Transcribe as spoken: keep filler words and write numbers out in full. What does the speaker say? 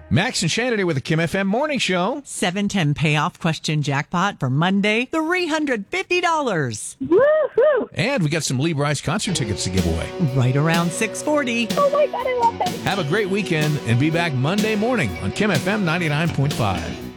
Max and Shannon here with the Kim F M Morning Show. seven ten payoff question jackpot for Monday, three hundred fifty dollars. Woohoo! And we got some Lee Brice concert tickets to give away. Right around six forty. Oh my God, I love that. Have a great weekend and be back Monday morning on Kim F M ninety-nine point five.